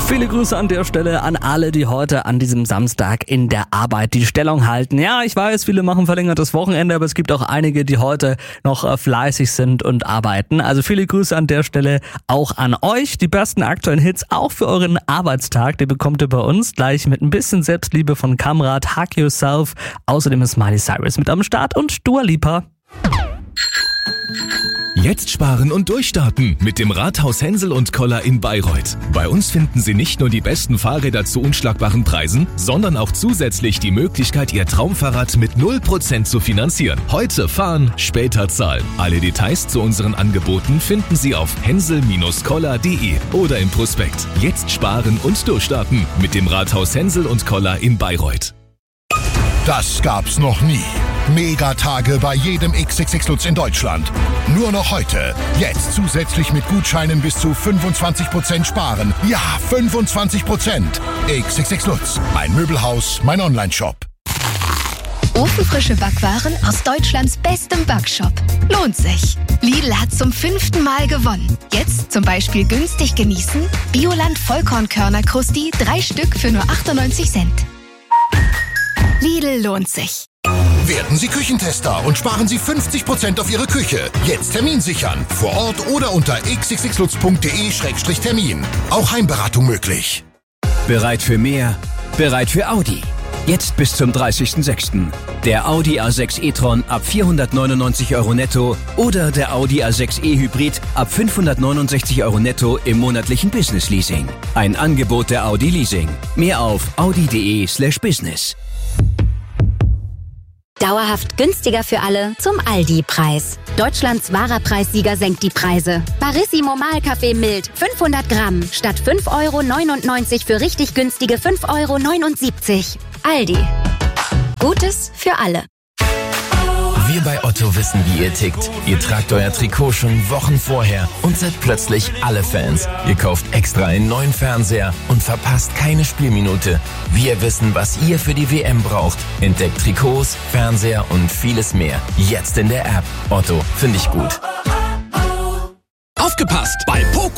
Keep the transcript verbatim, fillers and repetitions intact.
Viele Grüße an der Stelle an alle, die heute an diesem Samstag in der Arbeit die Stellung halten. Ja, ich weiß, viele machen verlängertes Wochenende, aber es gibt auch einige, die heute noch fleißig sind und arbeiten. Also viele Grüße an der Stelle auch an euch. Die besten aktuellen Hits auch für euren Arbeitstag, die bekommt ihr bei uns gleich mit ein bisschen Selbstliebe von Kamrat, Hug Yourself. Außerdem ist Miley Cyrus mit am Start und Dua Lipa. Jetzt sparen und durchstarten mit dem Rathaus Hensel und Koller in Bayreuth. Bei uns finden Sie nicht nur die besten Fahrräder zu unschlagbaren Preisen, sondern auch zusätzlich die Möglichkeit, Ihr Traumfahrrad mit null Prozent zu finanzieren. Heute fahren, später zahlen. Alle Details zu unseren Angeboten finden Sie auf hensel Bindestrich koller punkt de oder im Prospekt. Jetzt sparen und durchstarten mit dem Rathaus Hensel und Koller in Bayreuth. Das gab's noch nie. Megatage bei jedem X X X Lutz in Deutschland. Nur noch heute. Jetzt zusätzlich mit Gutscheinen bis zu fünfundzwanzig Prozent sparen. Ja, fünfundzwanzig Prozent. X X X Lutz. Mein Möbelhaus, mein Onlineshop. Ofenfrische Backwaren aus Deutschlands bestem Backshop. Lohnt sich. Lidl hat zum fünften Mal gewonnen. Jetzt zum Beispiel günstig genießen. Bioland Vollkornkörner Krusti, drei Stück für nur achtundneunzig Cent. Lidl lohnt sich. Werden Sie Küchentester und sparen Sie fünfzig Prozent auf Ihre Küche. Jetzt Termin sichern. Vor Ort oder unter x x x lutz punkt de Schrägstrich Termin. Auch Heimberatung möglich. Bereit für mehr? Bereit für Audi. Jetzt bis zum dreißigsten sechsten Der Audi A sechs e-tron ab vierhundertneunundneunzig Euro netto oder der Audi A sechs e-Hybrid ab fünfhundertneunundsechzig Euro netto im monatlichen Business Leasing. Ein Angebot der Audi Leasing. Mehr auf audi punkt de slash business. Dauerhaft günstiger für alle zum Aldi-Preis. Deutschlands wahrer Preissieger senkt die Preise. Barissimo Mahlkaffee mild fünfhundert Gramm statt fünf Euro neunundneunzig für richtig günstige fünf Euro neunundsiebzig. Aldi. Gutes für alle. Wir bei Otto wissen, wie ihr tickt. Ihr tragt euer Trikot schon Wochen vorher und seid plötzlich alle Fans. Ihr kauft extra einen neuen Fernseher und verpasst keine Spielminute. Wir wissen, was ihr für die W M braucht. Entdeckt Trikots, Fernseher und vieles mehr. Jetzt in der App. Otto, finde ich gut. Aufgepasst! Bei